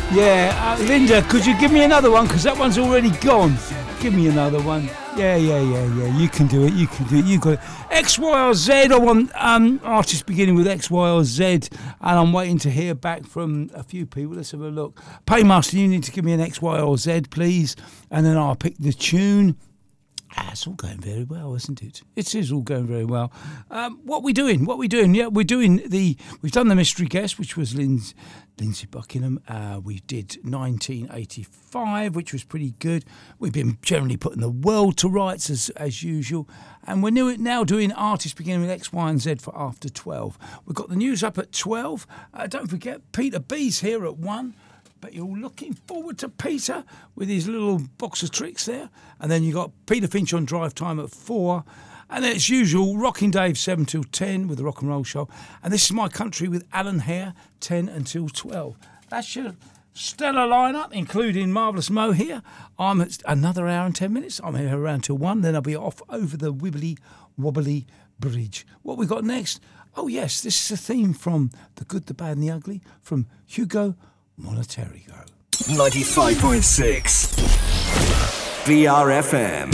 Yeah, Linda, could you give me another one? Because that one's already gone. Give me another one. Yeah. You can do it. You got it. X, Y, or Z. I want artists beginning with X, Y, or Z. And I'm waiting to hear back from a few people. Let's have a look. Paymaster, you need to give me an X, Y, or Z, please. And then I'll pick the tune. It's all going very well, isn't it? It is all going very well. What we doing? Yeah, we've done the mystery guest, which was Lindsay Buckingham. We did 1985, which was pretty good. We've been generally putting the world to rights as usual. And we're now doing artists beginning with X, Y and Z for after 12. We've got the news up at 12. Don't forget, Peter B's here at 1. But you're looking forward to Peter with his little box of tricks there. And then you got Peter Finch on drive time at 4. And then as usual, Rocking Dave 7 till 10 with the Rock and Roll Show. And This Is My Country with Alan Hare 10 until 12. That's your stellar lineup, including Marvellous Mo here. I'm at another hour and 10 minutes. I'm here around till 1. Then I'll be off over the wibbly wobbly bridge. What we got next? Oh yes, this is a theme from The Good, the Bad and the Ugly from Hugo Monaterigo. 95.6 BRFM.